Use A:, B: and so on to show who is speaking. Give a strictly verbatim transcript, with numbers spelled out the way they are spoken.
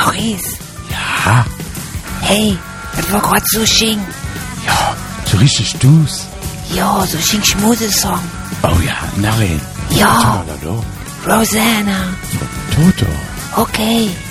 A: Maurice.
B: Ja.
A: Hey, das war grad so schön.
B: Ja, so richtig du's.
A: Ja, so schön Schmusesong.
B: Oh ja, Narin.
A: Ja.
B: Warte mal, da,
A: Rosanna.
B: Toto.
A: Okay.